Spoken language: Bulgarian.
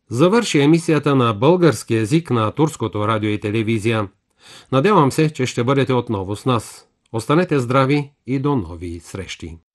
завърши емисията на български език на Турското радио и телевизия. Надявам се, че ще бъдете отново с нас. Останете здрави и до нови срещи!